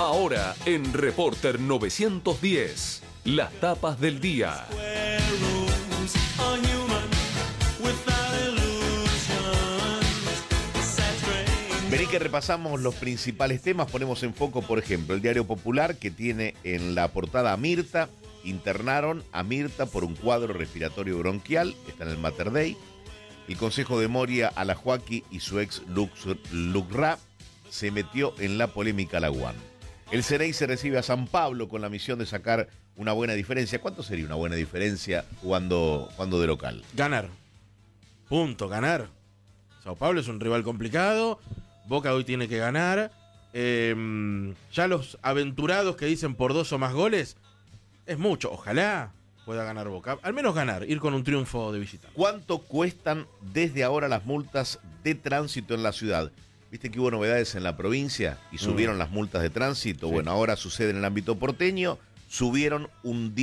Ahora en Reporter 910, las tapas del día. Vení que repasamos los principales temas, ponemos en foco, por ejemplo, el Diario Popular, que tiene en la portada a Mirta. Internaron a Mirta por un cuadro respiratorio bronquial, está en el Mater Dei. El Consejo de Moria Alajuaki y su ex Lucra se metió en la polémica la UAM. El CNI se recibe a San Pablo con la misión de sacar una buena diferencia. ¿Cuánto sería una buena diferencia jugando de local? Ganar. Punto, ganar. Sao Paulo es un rival complicado. Boca hoy tiene que ganar. Ya los aventurados que dicen por 2 o más goles, es mucho. Ojalá pueda ganar Boca. Al menos ganar, ir con un triunfo de visitante. ¿Cuánto cuestan desde ahora las multas de tránsito en la ciudad? Viste que hubo novedades en la provincia y subieron las multas de tránsito. Sí. Bueno, ahora sucede en el ámbito porteño, subieron un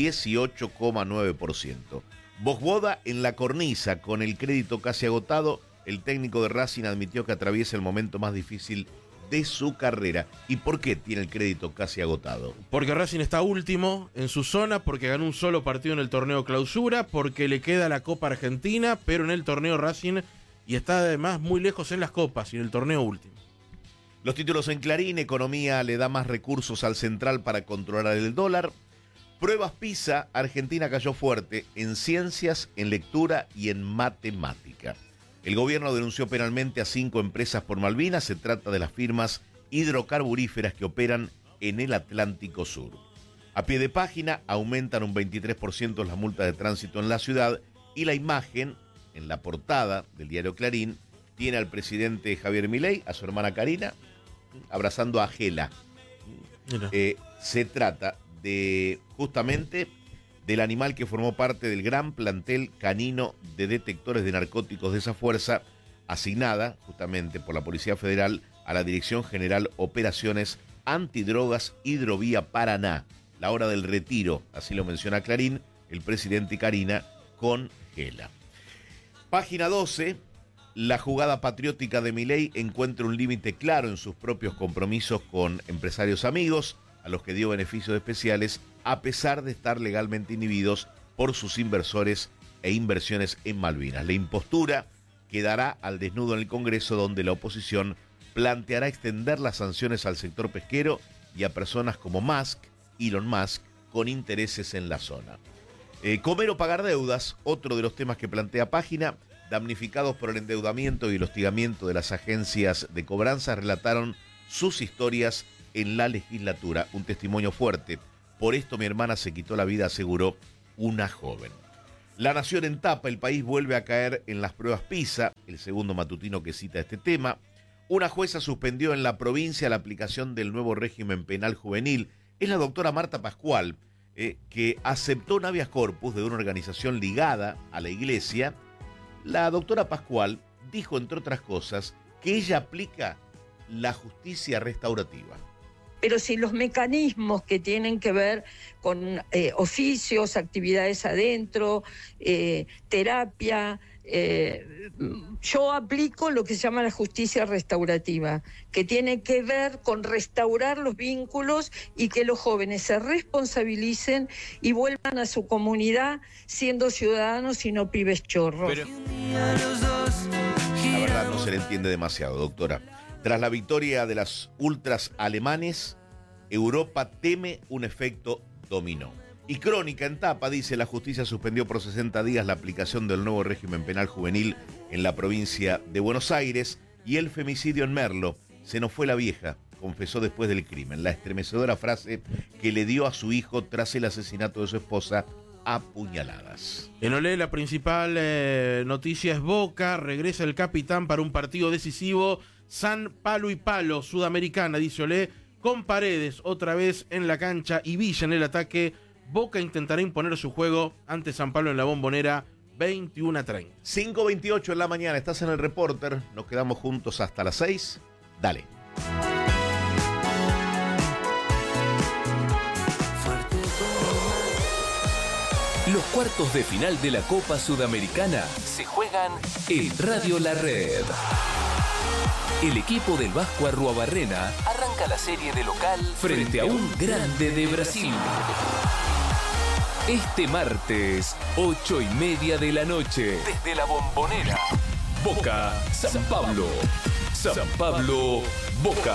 18,9%. Bosboda en la cornisa, con el crédito casi agotado. El técnico de Racing admitió que atraviesa el momento más difícil de su carrera. ¿Y por qué tiene el crédito casi agotado? Porque Racing está último en su zona, porque ganó un solo partido en el torneo Clausura, porque le queda la Copa Argentina, pero en el torneo Racing, y está además muy lejos en las copas y en el torneo último. Los títulos en Clarín: economía le da más recursos al central para controlar el dólar. Pruebas PISA, Argentina cayó fuerte en ciencias, en lectura y en matemática. El gobierno denunció penalmente a 5 empresas por Malvinas. Se trata de las firmas hidrocarburíferas que operan en el Atlántico Sur. A pie de página, aumentan un 23% las multas de tránsito en la ciudad, y la imagen en la portada del diario Clarín tiene al presidente Javier Milei, a su hermana Karina, abrazando a Gela. Se trata de justamente del animal que formó parte del gran plantel canino de detectores de narcóticos de esa fuerza, asignada justamente por la Policía Federal a la Dirección General Operaciones Antidrogas Hidrovía Paraná. La hora del retiro, así lo menciona Clarín, el presidente y Karina con Gela. Página 12, la jugada patriótica de Milei encuentra un límite claro en sus propios compromisos con empresarios amigos, a los que dio beneficios especiales a pesar de estar legalmente inhibidos por sus inversores e inversiones en Malvinas. La impostura quedará al desnudo en el Congreso, donde la oposición planteará extender las sanciones al sector pesquero y a personas como Elon Musk, con intereses en la zona. Comer o pagar deudas, otro de los temas que plantea Página. Damnificados por el endeudamiento y el hostigamiento de las agencias de cobranza relataron sus historias en la legislatura. Un testimonio fuerte. Por esto mi hermana se quitó la vida, aseguró una joven. La Nación en tapa: el país vuelve a caer en las pruebas PISA, el segundo matutino que cita este tema. Una jueza suspendió en la provincia la aplicación del nuevo régimen penal juvenil. Es la doctora Marta Pascual, que aceptó un habeas corpus de una organización ligada a la iglesia. La doctora Pascual dijo, entre otras cosas, que ella aplica la justicia restaurativa. Pero si los mecanismos que tienen que ver con oficios, actividades adentro, terapia, yo aplico lo que se llama la justicia restaurativa, que tiene que ver con restaurar los vínculos y que los jóvenes se responsabilicen y vuelvan a su comunidad siendo ciudadanos y no pibes chorros. Pero la verdad no se le entiende demasiado, doctora. Tras la victoria de las ultras alemanes, Europa teme un efecto dominó. Y Crónica en tapa dice: la justicia suspendió por 60 días la aplicación del nuevo régimen penal juvenil en la provincia de Buenos Aires, y el femicidio en Merlo. Se nos fue la vieja, confesó después del crimen. La estremecedora frase que le dio a su hijo tras el asesinato de su esposa a puñaladas. En Olé, la principal noticia es Boca. Regresa el capitán para un partido decisivo. San Palo y Palo, Sudamericana, dice Olé, con Paredes otra vez en la cancha y Villa en el ataque. Boca intentará imponer su juego ante San Pablo en la Bombonera, 21:30. 5:28 en la mañana, estás en el Reporter. Nos quedamos juntos hasta las 6. Dale. Los cuartos de final de la Copa Sudamericana se juegan en Radio La Red. El equipo del Vasco Arruabarrena arranca la serie de local frente a un grande de Brasil. Este martes, 8:30 de la noche, desde la Bombonera. Boca, San Pablo. San Pablo, Boca.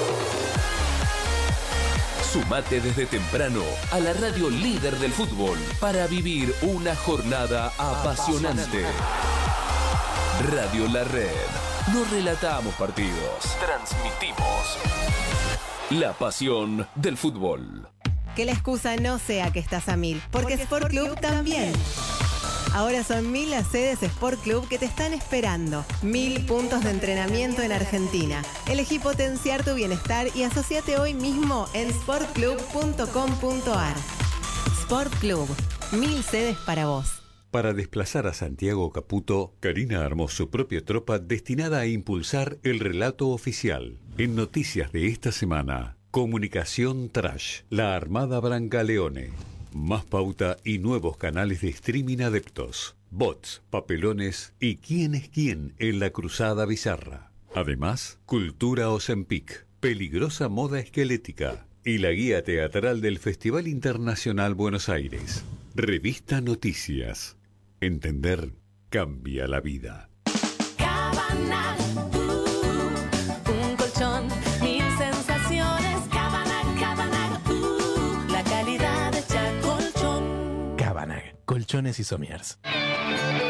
Sumate desde temprano a la radio líder del fútbol para vivir una jornada apasionante. Radio La Red. No relatamos partidos, transmitimos la pasión del fútbol. Que la excusa no sea que estás a 1000, porque Sport Club también. Ahora son 1000 las sedes Sport Club que te están esperando. 1000 puntos de entrenamiento en Argentina. Elegí potenciar tu bienestar y asociate hoy mismo en sportclub.com.ar. Sport Club, 1000 sedes para vos. Para desplazar a Santiago Caputo, Karina armó su propia tropa destinada a impulsar el relato oficial. En noticias de esta semana, Comunicación Trash, la Armada Brancaleone. Más pauta y nuevos canales de streaming adeptos. Bots, papelones y quién es quién en la cruzada bizarra. Además, Cultura Ozempic, peligrosa moda esquelética y la guía teatral del Festival Internacional Buenos Aires. Revista Noticias. Entender cambia la vida. Cabanag, un colchón, 1000 sensaciones. Cabanag, Cabanag, la calidad hecha colchón. Cabanag, colchones y somiers.